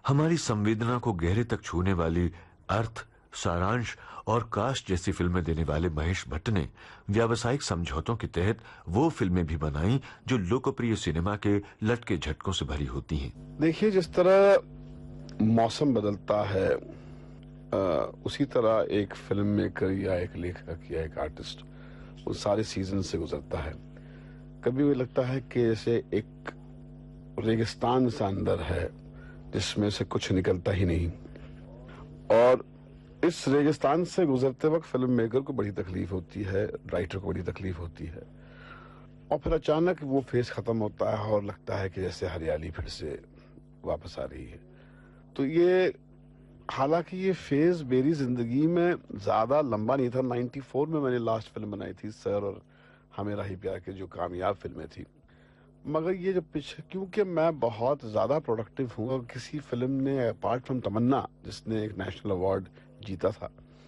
हमारी संवेदना को गहरे तक छूने वाली अर्थ, सारांश और कास्ट जैसी फिल्में देने वाले महेश भट्ट ने व्यावसायिक समझौतों के तहत वो फिल्में भी बनाई जो लोकप्रिय सिनेमा के लटके झटकों से भरी होती हैं। देखिए, जिस तरह मौसम बदलता है उसी तरह एक फिल्म मेकर या एक लेखक या एक आर्टिस्ट वो सारे सीजन से गुजरता है। कभी भी लगता है कि जैसे एक रेगिस्तान सा अंदर है जिसमें से कुछ निकलता ही नहीं, और इस रेगिस्तान से गुजरते वक्त फिल्म मेकर को बड़ी तकलीफ होती है, राइटर को बड़ी तकलीफ होती है, और फिर अचानक वो फेज खत्म होता है और लगता है कि जैसे हरियाली फिर से वापस आ रही है। तो ये, हालांकि ये फेज मेरी जिंदगी में ज्यादा लंबा नहीं था। 94 में मैंने लास्ट फिल्म बनाई थी सर और हमें राही प्यार के, जो कामयाब फिल्में थी। मगर ये जो पीछे, क्योंकि मैं बहुत ज्यादा प्रोडक्टिव हूँ और किसी फिल्म ने अपार्ट फ्रॉम तमन्ना जिसने एक नेशनल अवार्ड जीता था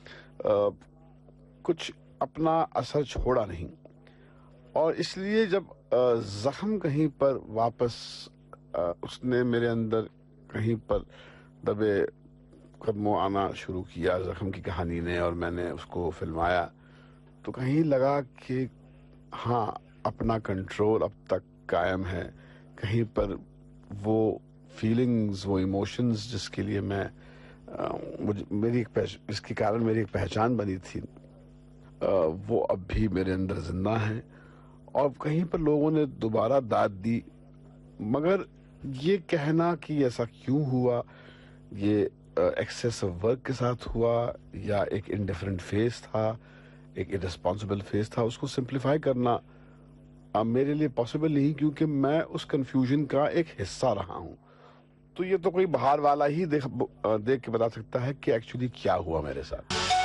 कुछ अपना असर छोड़ा नहीं, और इसलिए जब जख्म कहीं पर वापस उसने मेरे अंदर कहीं पर दबे कदमों आना शुरू किया जख्म की कहानी ने, और मैंने उसको फिल्माया, तो कहीं लगा कि हाँ, अपना कंट्रोल अब तक कायम है। कहीं पर वो फीलिंग्स, वो इमोशंस जिसके लिए मैं मेरी इसके कारण मेरी एक पहचान बनी थी, वो अब भी मेरे अंदर जिंदा है। और कहीं पर लोगों ने दोबारा दाद दी, मगर ये कहना कि ऐसा क्यों हुआ, ये एक्सेस ऑफ वर्क के साथ हुआ या एक इंडिफरेंट फेस था, एक इररिस्पॉन्सिबल फेस था, उसको सिंप्लीफाई करना मेरे लिए पॉसिबल नहीं, क्योंकि मैं उस कंफ्यूजन का एक हिस्सा रहा हूं। तो ये तो कोई बाहर वाला ही देख के बता सकता है कि एक्चुअली क्या हुआ मेरे साथ।